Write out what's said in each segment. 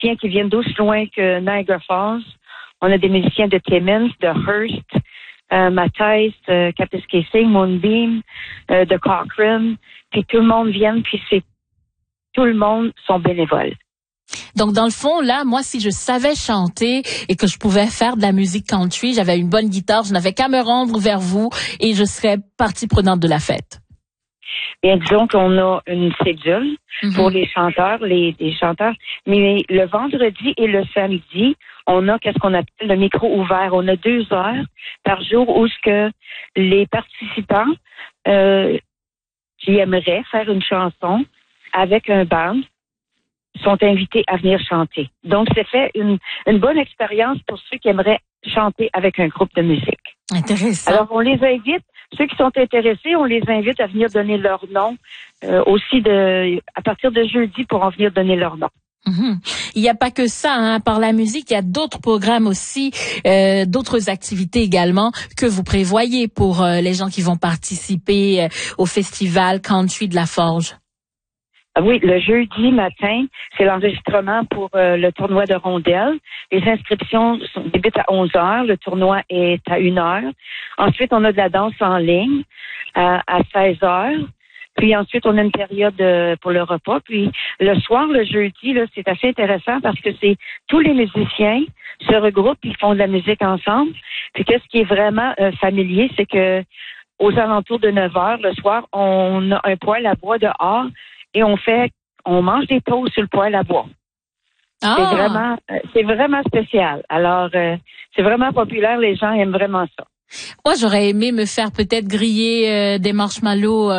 musiciens qui viennent d'aussi loin que Niagara Falls. On a des musiciens de Timmins, de Hearst, Matthijs, Kapuskasing, Moonbeam, de Cochrane. Puis tout le monde vient, puis tout le monde sont bénévoles. Donc, dans le fond, là, moi, si je savais chanter et que je pouvais faire de la musique country, j'avais une bonne guitare, je n'avais qu'à me rendre vers vous et je serais partie prenante de la fête. Bien, disons qu'on a une cédule pour les chanteurs, les chanteurs, mais le vendredi et le samedi, on a qu'est-ce qu'on appelle le micro ouvert. On a 2 heures par jour où ce que les participants qui aimeraient faire une chanson avec un band sont invités à venir chanter. Donc, c'est fait une bonne expérience pour ceux qui aimeraient chanter avec un groupe de musique. Intéressant. Alors, on les invite, ceux qui sont intéressés, on les invite à venir donner leur nom aussi à partir de jeudi pour en venir donner leur nom. Il n'y a pas que ça, hein. Par la musique, il y a d'autres programmes aussi, d'autres activités également que vous prévoyez pour les gens qui vont participer au festival Country de la Forge. Oui, le jeudi matin, c'est l'enregistrement pour le tournoi de rondelles. Les inscriptions débutent à 11h, le tournoi est à 1h. Ensuite, on a de la danse en ligne à 16h. Puis ensuite, on a une période pour le repas. Puis le soir, le jeudi, là, c'est assez intéressant parce que c'est tous les musiciens se regroupent, ils font de la musique ensemble. Puis qu'est-ce qui est vraiment familier, c'est que aux alentours de 9h le soir, on a un poêle à bois dehors. Et on mange des toasts sur le poêle à bois. Ah. C'est vraiment spécial. Alors, c'est vraiment populaire. Les gens aiment vraiment ça. Moi, j'aurais aimé me faire peut-être griller des marshmallows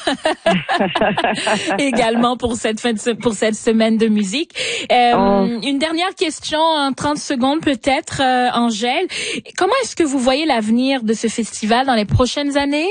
également pour cette semaine de musique. Une dernière question en 30 secondes peut-être, Angèle. Comment est-ce que vous voyez l'avenir de ce festival dans les prochaines années?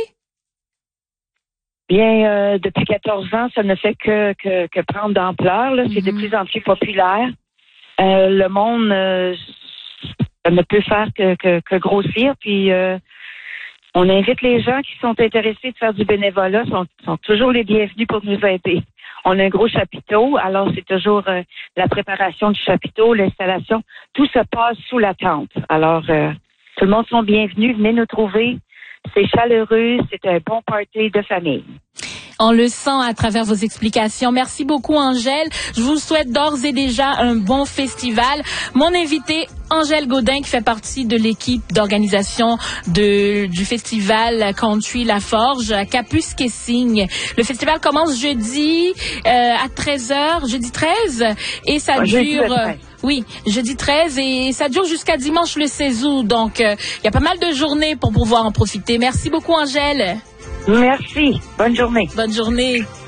Bien, depuis 14 ans, ça ne fait que prendre d'ampleur. Là. C'est de plus en plus populaire. Le monde ne peut faire que grossir. Puis, on invite les gens qui sont intéressés de faire du bénévolat, sont toujours les bienvenus pour nous aider. On a un gros chapiteau, alors c'est toujours la préparation du chapiteau, l'installation. Tout se passe sous la tente. Alors, tout le monde sont bienvenus. Venez nous trouver. C'est chaleureux, c'est un bon party de famille. On le sent à travers vos explications. Merci beaucoup, Angèle. Je vous souhaite d'ores et déjà un bon festival. Mon invité, Angèle Gaudin, qui fait partie de l'équipe d'organisation du festival Country La Forge à Kapuskasing. Le festival commence jeudi à 13h, jeudi 13, et ça dure... Oui, jeudi 13 et ça dure jusqu'à dimanche le 16 août. Donc, il y a pas mal de journées pour pouvoir en profiter. Merci beaucoup, Angèle. Merci. Bonne journée. Bonne journée.